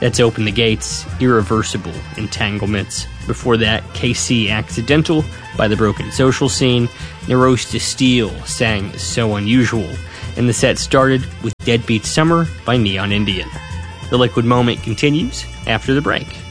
That's Open the Gates, Irreversible Entanglements. Before that, KC Accidental by The Broken Social Scene. Neuros to Steel sang So Unusual. And the set started with Deadbeat Summer by Neon Indian. The Liquid Moment continues after the break.